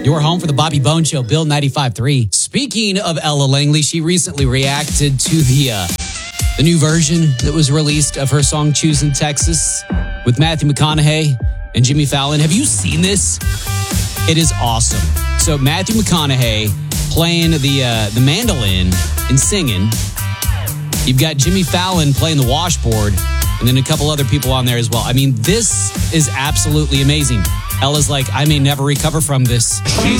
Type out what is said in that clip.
Your home for the Bobby Bone Show, Bill 95.3. Speaking of Ella Langley, she recently reacted to the new version that was released of her song Choosing Texas with Matthew McConaughey and Jimmy Fallon. Have you seen this? It is awesome. So Matthew McConaughey playing the mandolin and singing. You've got Jimmy Fallon playing the washboard, and then a couple other people on there as well. I mean, this is absolutely amazing. Ella's like, I may never recover from this. She's